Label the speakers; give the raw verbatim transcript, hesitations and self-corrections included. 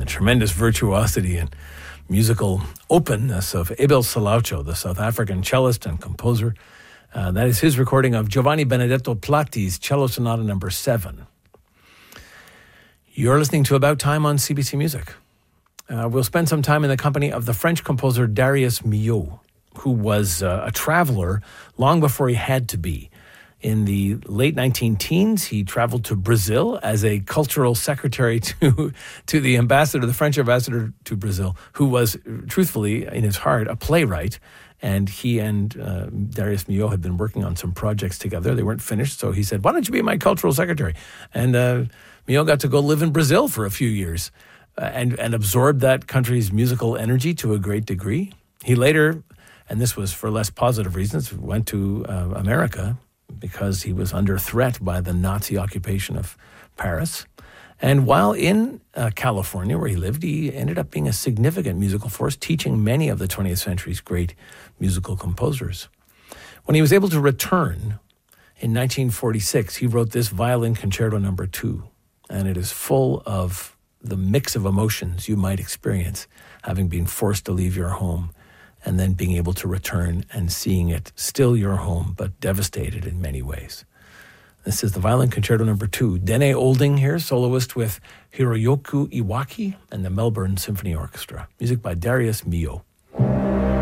Speaker 1: tremendous virtuosity and musical openness of Abel Salaucho, the South African cellist and composer. Uh, that is his recording of Giovanni Benedetto Platti's Cello Sonata number seven. You're listening to About Time on C B C Music. Uh, we'll spend some time in the company of the French composer Darius Milhaud, who was uh, a traveler long before he had to be. In the late nineteen teens, he traveled to Brazil as a cultural secretary to to the ambassador, the French ambassador to Brazil, who was, truthfully, in his heart, a playwright. And he and uh, Darius Milhaud had been working on some projects together. They weren't finished, so he said, why don't you be my cultural secretary? And uh, Milhaud got to go live in Brazil for a few years uh, and, and absorbed that country's musical energy to a great degree. He later, and this was for less positive reasons, went to uh, America, because he was under threat by the Nazi occupation of Paris. And while in uh, California, where he lived, he ended up being a significant musical force, teaching many of the twentieth century's great musical composers. When he was able to return in nineteen forty-six, he wrote this Violin Concerto number two, and it is full of the mix of emotions you might experience having been forced to leave your home and then being able to return and seeing it still your home, but devastated in many ways. This is the Violin Concerto number two. Dene Olding here, soloist with Hiroyoku Iwaki and the Melbourne Symphony Orchestra. Music by Darius Milhaud.